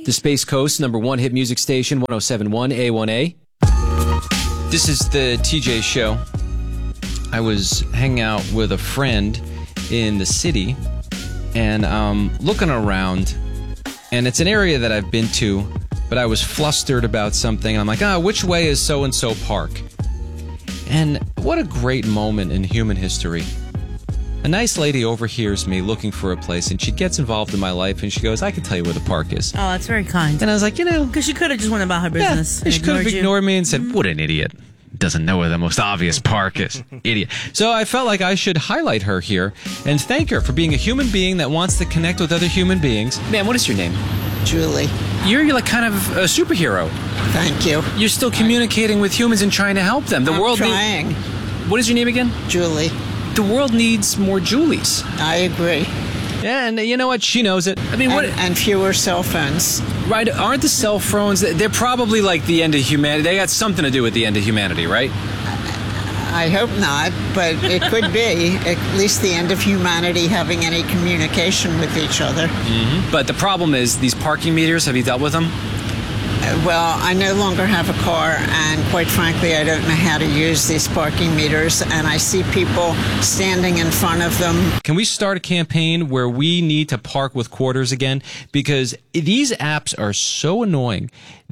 the Space Coast #1 hit music station, 107.1 A1A. This is the TJ Show. I was hanging out with a friend in the city, and looking around, and it's an area that I've been to, but I was flustered about something. I'm like, which way is so-and-so park? And what a great moment in human history. A nice lady overhears me looking for a place, and she gets involved in my life, and she goes, I can tell you where the park is. Oh, that's very kind. And I was like, Because she could have just went about her business. Yeah, she could have ignored me and said, what an idiot. Doesn't know where the most obvious park is. Idiot. So I felt like I should highlight her here and thank her for being a human being that wants to connect with other human beings. Man, what is your name? Julie. You're like kind of a superhero. Thank you. You're still communicating with humans and trying to help them. The world trying. What is your name again? Julie. The world needs more Julies. I agree. Yeah, and you know what? She knows it. I mean, and fewer cell phones. Right? Aren't the cell phones? They're probably like the end of humanity. They got something to do with the end of humanity, right? I hope not, but it could be. At least the end of humanity having any communication with each other. Mm-hmm. But the problem is these parking meters. Have you dealt with them? Well, I no longer have a car, and quite frankly, I don't know how to use these parking meters, and I see people standing in front of them. Can we start a campaign where we need to park with quarters again? Because these apps are so annoying.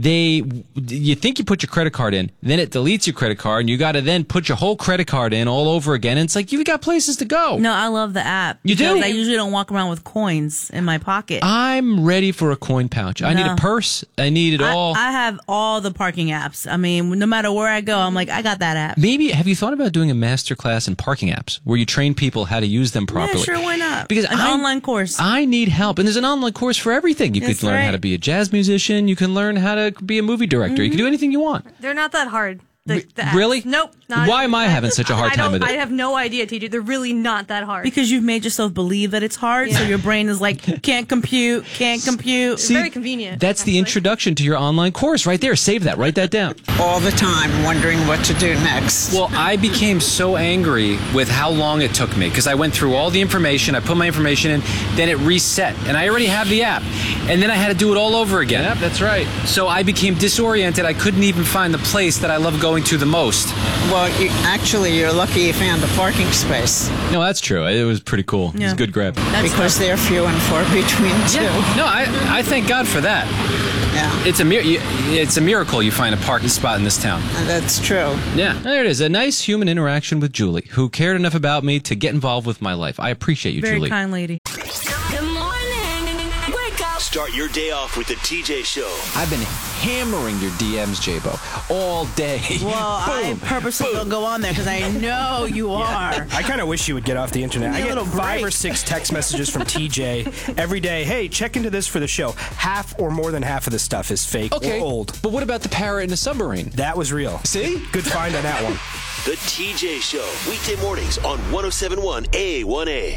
You think you put your credit card in, then it deletes your credit card, and you got to then put your whole credit card in all over again. And it's like, you've got places to go. No, I love the app. You do? I usually don't walk around with coins in my pocket. I'm ready for a coin pouch. I need a purse. I need it all. I have all the parking apps. I mean, no matter where I go, I'm like, I got that app. Maybe, have you thought about doing a master class in parking apps where you train people how to use them properly? Yeah, sure, why not? Because an online course. I need help. And there's an online course for everything. You could learn how to be a jazz musician. You can learn how to be a movie director. You can do anything you want. They're not that hard. Really? Nope. Why am I having such a hard time with it? I have no idea, TJ. They're really not that hard. Because you've made yourself believe that it's hard, so your brain is like, can't compute. It's very convenient. That's the introduction to your online course right there. Save that. Write that down. All the time wondering what to do next. Well, I became so angry with how long it took me because I went through all the information. I put my information in, then it reset. And I already have the app. And then I had to do it all over again. Yep, that's right. So I became disoriented. I couldn't even find the place that I love going to the most. Well, you're lucky you found a parking space. No, that's true. It was pretty cool. Yeah. It was a good grab. Because they're few and far between, too. Yeah. No, I thank God for that. Yeah. It's a miracle you find a parking spot in this town. That's true. Yeah. There it is. A nice human interaction with Julie, who cared enough about me to get involved with my life. I appreciate you, Very Julie. Very kind lady. Good morning. Wake up. Start your day off with the TJ Show. I've been hammering your DMs, J-Bo, all day. Well, I purposely don't go on there because I know you are. I kind of wish you would get off the internet. I get 5 or 6 text messages from TJ every day. Hey, check into this for the show. Half or more than half of the stuff is fake or old. But what about the parrot in the submarine? That was real. See? Good find on that one. The TJ Show, weekday mornings on 107.1 A1A.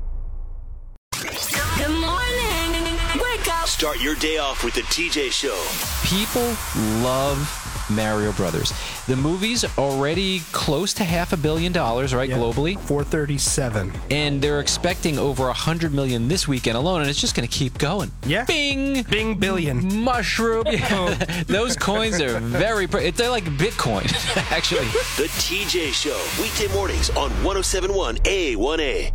Good morning. Wake up. Start your day off with the TJ Show. People love Mario Brothers. The movie's already close to $500 million, right, globally? 437. And they're expecting over 100 million this weekend alone, and it's just going to keep going. Yeah. Bing! Bing billion. Mushroom. Yeah. Those coins are very... They're like Bitcoin, actually. The TJ Show, weekday mornings on 107.1 A1A.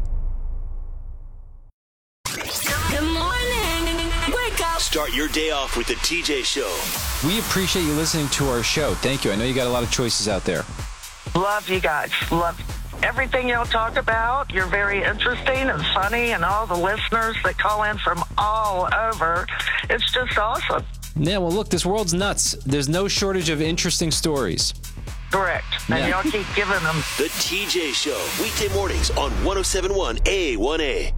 Good morning. Wake up. Start your day off with the TJ Show. We appreciate you listening to our show. Thank you. I know you got a lot of choices out there. Love you guys. Love everything y'all talk about. You're very interesting and funny, and all the listeners that call in from all over. It's just awesome. Yeah, well, look, this world's nuts. There's no shortage of interesting stories. Correct. And y'all keep giving them. The TJ Show, weekday mornings on 107.1 A1A.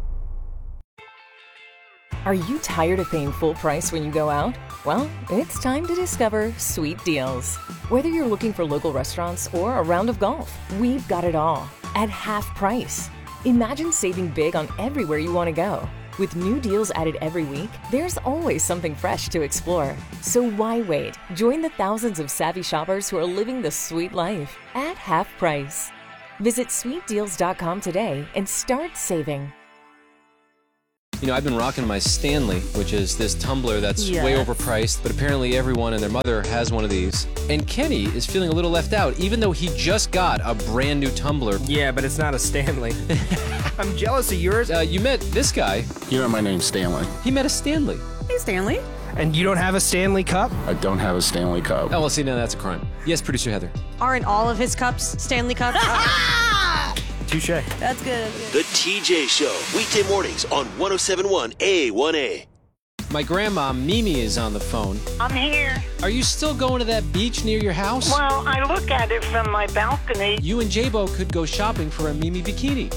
Are you tired of paying full price when you go out? Well, it's time to discover Sweet Deals. Whether you're looking for local restaurants or a round of golf, we've got it all at half price. Imagine saving big on everywhere you want to go. With new deals added every week, there's always something fresh to explore. So why wait? Join the thousands of savvy shoppers who are living the sweet life at half price. Visit sweetdeals.com today and start saving. You know, I've been rocking my Stanley, which is this tumbler that's way overpriced, but apparently everyone and their mother has one of these. And Kenny is feeling a little left out, even though he just got a brand new tumbler. Yeah, but it's not a Stanley. I'm jealous of yours. You met this guy. You know my name's Stanley. He met a Stanley. Hey, Stanley. And you don't have a Stanley Cup? I don't have a Stanley Cup. Oh, well, see, now that's a crime. Yes, producer Heather. Aren't all of his cups Stanley Cups? Touche. That's good. The TJ Show, weekday mornings on 107.1 A1A. My grandma, Mimi, is on the phone. I'm here. Are you still going to that beach near your house? Well, I look at it from my balcony. You and J-Bo could go shopping for a Mimi bikini.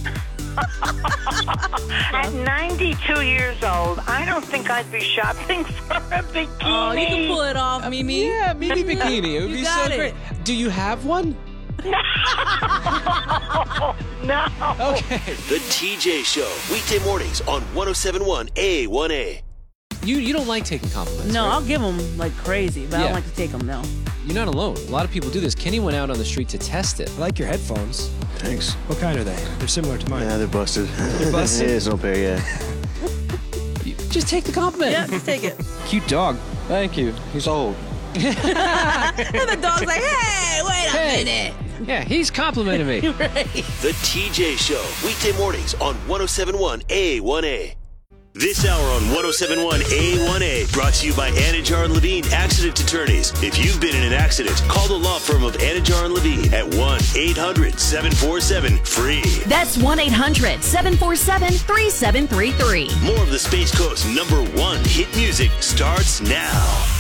At 92 years old, I don't think I'd be shopping for a bikini. Oh, you can pull it off, Mimi. Yeah, Mimi bikini. It would be so great. Do you have one? No. Okay. The TJ Show, weekday mornings on 107.1 A1A. You don't like taking compliments, No, right? I'll give them like crazy, but I don't like to take them, no. You're not alone. A lot of people do this. Kenny went out on the street to test it. I like your headphones. Thanks. What kind are they? They're similar to mine. Yeah, they're busted. They're busted? Yeah, it's no pair, yeah. Just take the compliment. Yeah, just take it. Cute dog. Thank you. He's old. And the dog's like, hey, wait a minute. Yeah, he's complimenting me. Right. The TJ Show, weekday mornings on 107.1 A1A. This hour on 107.1 A1A, brought to you by Anajar and Levine Accident Attorneys. If you've been in an accident, call the law firm of Anajar and Levine at 1-800-747-FREE. That's 1-800-747-3733. More of the Space Coast's #1 hit music starts now.